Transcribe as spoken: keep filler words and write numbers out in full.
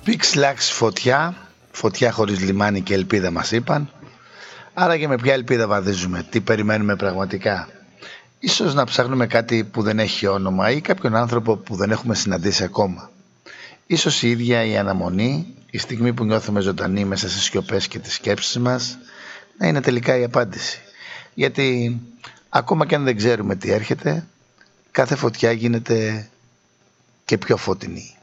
Pixlax φωτιά, φωτιά χωρίς λιμάνι και ελπίδα μας είπαν. Άρα και με ποια ελπίδα βαδίζουμε, τι περιμένουμε πραγματικά? Ίσως να ψάχνουμε κάτι που δεν έχει όνομα ή κάποιον άνθρωπο που δεν έχουμε συναντήσει ακόμα. Ίσως η ίδια η αναμονή, η στιγμή που νιώθουμε ζωντανοί μέσα στις σιωπές και τις σκέψεις μας, να είναι τελικά η απάντηση. Γιατί ακόμα και αν δεν ξέρουμε τι έρχεται, κάθε φωτιά γίνεται και πιο φωτεινή.